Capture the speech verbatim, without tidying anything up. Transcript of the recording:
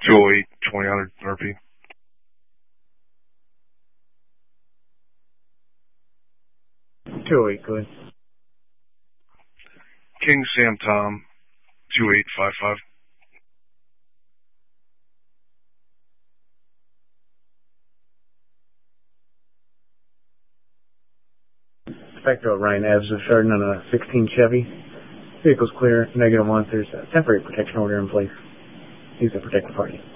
two oh eight, twenty hundred R P. two oh eight, good. King Sam Tom, two eight five five. Spectral Ryan Evans of Chardon on a sixteen Chevy. Vehicle's clear, negative one. There's a temporary protection order in place. He's a protected party.